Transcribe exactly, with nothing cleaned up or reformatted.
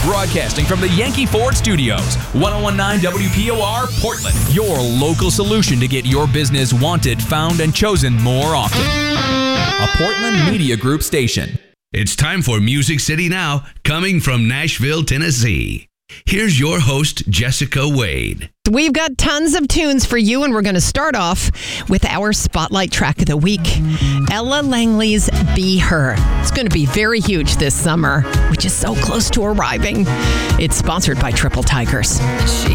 Broadcasting from the Yankee Ford Studios, ten nineteen W P O R, Portland. Your local solution to get your business wanted, found, and chosen more often. A Portland Media Group station. It's time for Music City Now, coming from Nashville, Tennessee. Here's your host, Jessica Wade. We've got tons of tunes for you, and we're going to start off with our Spotlight Track of the Week, Ella Langley's Be Her. It's going to be very huge this summer, which is so close to arriving. It's sponsored by Triple Tigers.